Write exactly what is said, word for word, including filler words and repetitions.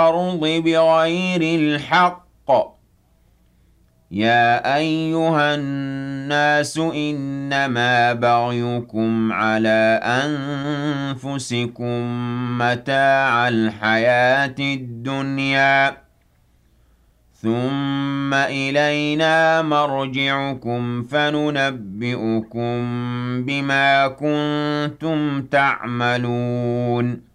الأرض بغير الحق يا أيها الناس إنما بغيكم على أنفسكم متاع الحياة الدنيا ثم إلينا مرجعكم فننبئكم بما كنتم تعملون